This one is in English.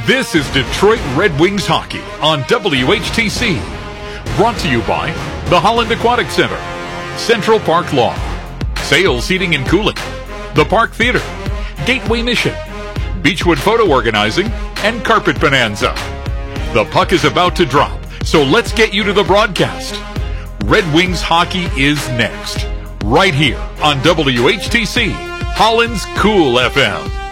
This is Detroit Red Wings hockey on WHTC. Brought to you by the Holland Aquatic Center, Central Park Law, Sales Heating and Cooling, the Park Theater, Gateway Mission, Beechwood Photo Organizing, and Carpet Bonanza. The puck is about to drop, so let's get you to the broadcast. Red Wings hockey is next, right here on WHTC, Holland's Cool FM.